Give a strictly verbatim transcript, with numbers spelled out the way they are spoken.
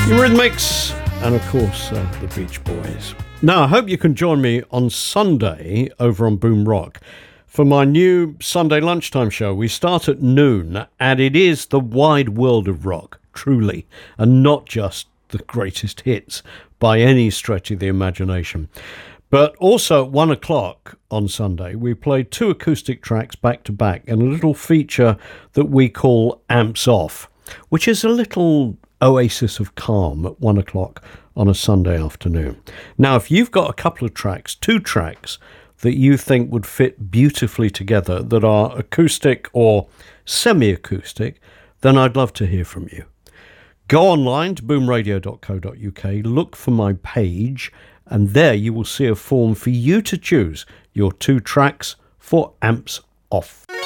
Eurythmics, and of course uh, the Beach Boys. Now, I hope you can join me on Sunday over on Boom Rock for my new Sunday lunchtime show. We start at noon, and it is the wide world of rock, truly, and not just the greatest hits by any stretch of the imagination. But also at one o'clock on Sunday, we played two acoustic tracks back to back and a little feature that we call Amps Off, which is a little oasis of calm at one o'clock on a Sunday afternoon. Now, if you've got a couple of tracks, two tracks that you think would fit beautifully together that are acoustic or semi-acoustic, then I'd love to hear from you. Go online to boom radio dot co dot uk, look for my page, and there you will see a form for you to choose your two tracks for Amps Off.